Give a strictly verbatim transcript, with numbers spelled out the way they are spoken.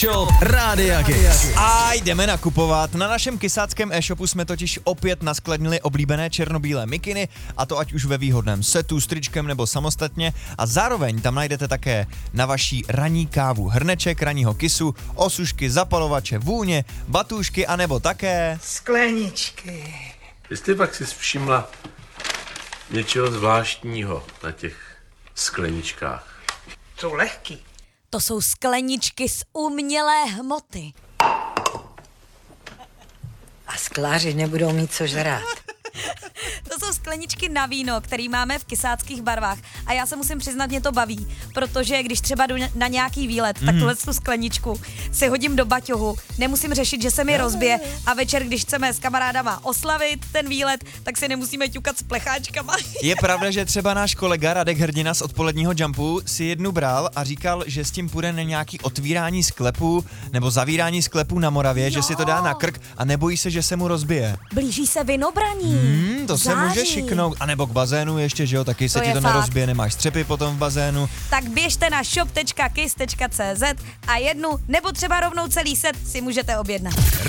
Show Rádia Kiss. A jdeme nakupovat. Na našem kysáckém e-shopu jsme totiž opět naskladnili oblíbené černobílé mikiny, a to ať už ve výhodném setu s tričkem nebo samostatně, a zároveň tam najdete také na vaší ranní kávu hrneček ranního kisu, osušky, zapalovače, vůně, batůžky a nebo také skleničky. Jestli pak si všimla něčeho zvláštního na těch skleničkách? Jsou lehký. To jsou skleničky z umělé hmoty. A skláři nebudou mít co žrát. To jsou skleničky na víno, který máme v kysáckých barvách. A já se musím přiznat, mě to baví, protože když třeba jdu na nějaký výlet, tak tuhle tu skleničku si hodím do baťohu, nemusím řešit, že se mi rozbije, a večer, když chceme s kamarádama oslavit ten výlet, tak si nemusíme ťukat s plecháčkama. Je pravda, že třeba náš kolega Radek Hrdina z odpoledního Jumpu si jednu bral a říkal, že s tím půjde na nějaký otvírání sklepů nebo zavírání sklepů na Moravě, jo. Že si to dá na krk a nebojí se, že se mu rozbije. Blíží se vinobraní. Hmm, to se Září. může šiknout. A nebo k bazénu ještě, že jo, taky se To ti je to fakt. nerozbije, nemáš střepy potom v bazénu. Tak běžte na shop tečka kiss tečka cz a jednu nebo třeba rovnou celý set si můžete objednat.